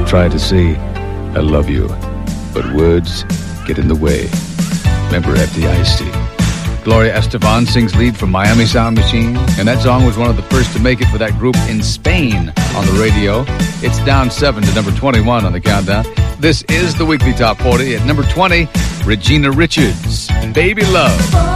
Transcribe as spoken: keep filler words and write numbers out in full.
try to say, I love you, but words get in the way. Remember F D I C. Gloria Estefan sings lead from Miami Sound Machine, and that song was one of the first to make it for that group in Spain on the radio. It's down seven to number twenty-one on the countdown. This is the Weekly Top forty. At number twenty, Regina Richards, Baby Love.